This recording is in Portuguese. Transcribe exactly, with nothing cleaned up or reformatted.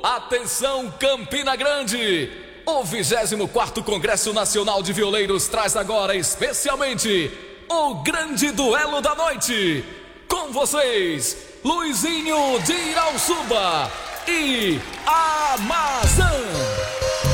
Atenção, Campina Grande! O vigésimo quarto Congresso Nacional de Violeiros traz agora especialmente o grande duelo da noite. Com vocês, Luizinho de Irauçuba e Amazã.